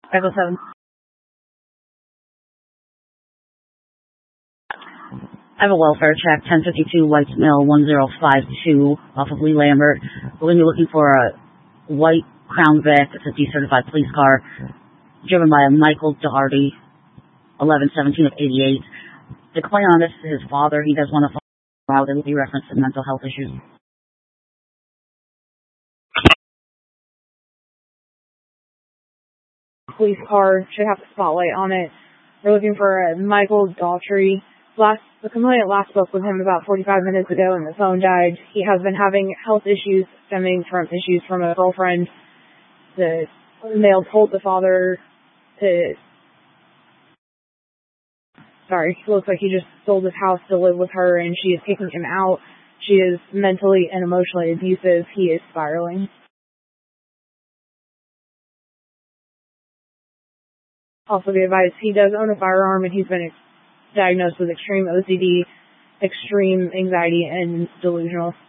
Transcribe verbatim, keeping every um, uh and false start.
Echo seven. I have a welfare check, ten fifty-two White's Mill, one zero five two, off of Lee Lambert. We're going to be looking for a white Crown Vic. It's a decertified police car, driven by a Michael Doherty, eleven seventeen of eighty-eight. The complaint on this is his father. He does want to follow out. It will be referenced to mental health issues. Police car should have a spotlight on it. We're looking for a Michael Daughtry. Last, the complainant last spoke with him about forty-five minutes ago and the phone died. He has been having health issues stemming from issues from a girlfriend. The male told the father to, sorry, it looks like he just sold his house to live with her and she is kicking him out. She is mentally and emotionally abusive. He is spiraling. Also be advised, he does own a firearm and he's been diagnosed with extreme O C D, extreme anxiety, and delusional.